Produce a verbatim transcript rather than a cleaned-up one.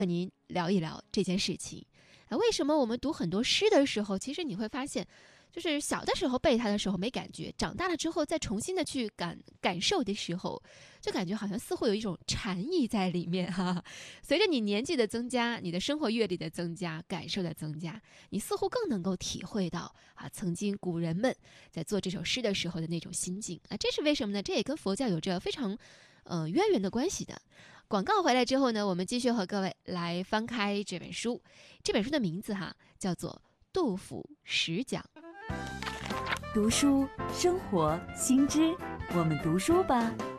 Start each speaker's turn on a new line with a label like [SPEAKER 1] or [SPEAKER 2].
[SPEAKER 1] 和您聊一聊这件事情。啊，为什么我们读很多诗的时候，其实你会发现，就是小的时候背它的时候没感觉，长大了之后再重新的去感感受的时候，就感觉好像似乎有一种禅意在里面哈、啊。随着你年纪的增加，你的生活阅历的增加，感受的增加，你似乎更能够体会到啊，曾经古人们在做这首诗的时候的那种心境啊。这是为什么呢？这也跟佛教有着非常呃渊源的关系的。广告回来之后呢，我们继续和各位来翻开这本书。这本书的名字哈叫做《杜甫十讲》。
[SPEAKER 2] 读书生活新知，我们读书吧。